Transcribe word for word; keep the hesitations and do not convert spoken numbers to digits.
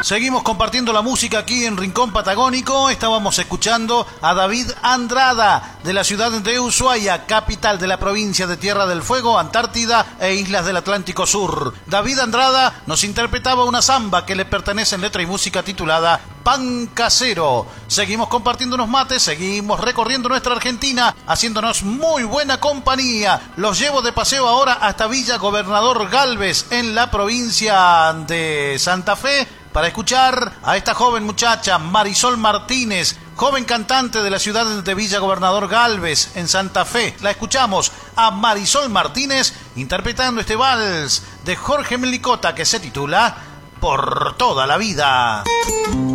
Seguimos compartiendo la música aquí en Rincón Patagónico. Estábamos escuchando a David Andrada de la ciudad de Ushuaia, capital de la provincia de Tierra del Fuego, Antártida e Islas del Atlántico Sur. David Andrada nos interpretaba una samba que le pertenece en letra y música titulada Pan Casero. Seguimos compartiendo unos mates, seguimos recorriendo nuestra Argentina, haciéndonos muy buena compañía. Los llevo de paseo ahora hasta Villa Gobernador Galvez, en la provincia de Santa Fe, para escuchar a esta joven muchacha, Marisol Martínez, joven cantante de la ciudad de Villa Gobernador Galvez, en Santa Fe. La escuchamos a Marisol Martínez interpretando este vals de Jorge Melicota que se titula Por toda la vida.